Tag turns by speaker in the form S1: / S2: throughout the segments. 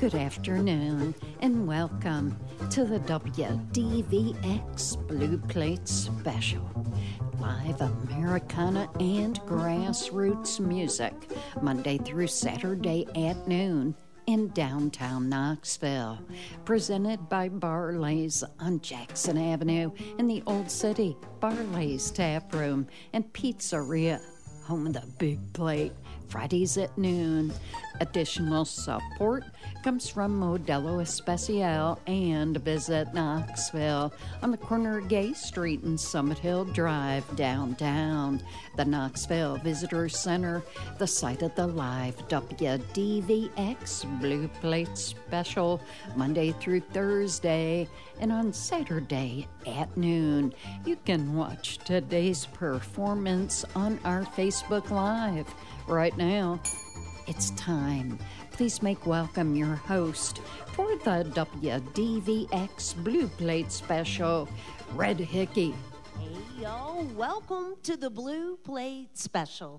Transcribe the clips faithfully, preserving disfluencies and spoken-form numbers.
S1: Good afternoon and welcome to the W D V X Blue Plate Special. Live Americana and grassroots music, Monday through Saturday at noon in downtown Knoxville. Presented by Barley's on Jackson Avenue in the Old City, Barley's Tap Room and Pizzeria, home of the Big Plate, Fridays at noon. Additional support comes from Modelo Especial and Visit Knoxville on the corner of Gay Street and Summit Hill Drive downtown. The Knoxville Visitor Center, the site of the live W D V X Blue Plate Special, Monday through Thursday and on Saturday at noon. You can watch today's performance on our Facebook Live. Right now, it's time. Please make welcome your host for the W D V X Blue Plate Special, Red Hickey.
S2: Hey, y'all. Welcome to the Blue Plate Special.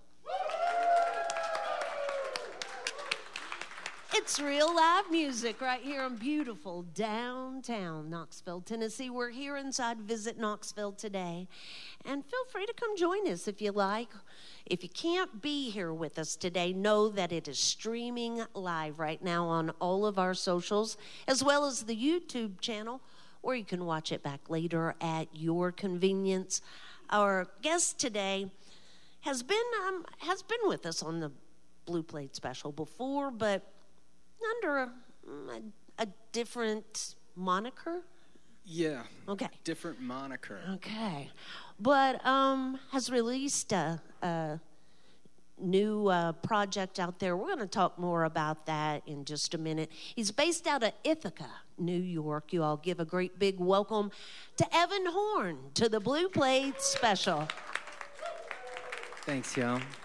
S2: It's real live music right here in beautiful downtown Knoxville, Tennessee. We're here inside Visit Knoxville today. And feel free to come join us if you like. If you can't be here with us today, know that it is streaming live right now on all of our socials, as well as the YouTube channel, or you can watch it back later at your convenience. Our guest today has been um, has been with us on the Blue Plate Special before, but under a, a, a different moniker?
S3: Yeah.
S2: Okay.
S3: Different moniker.
S2: Okay. But um, has released a, a new uh, project out there. We're going to talk more about that in just a minute. He's based out of Ithaca, New York. You all give a great big welcome to Evan Horn to the Blue Plate Special.
S3: Thanks, y'all.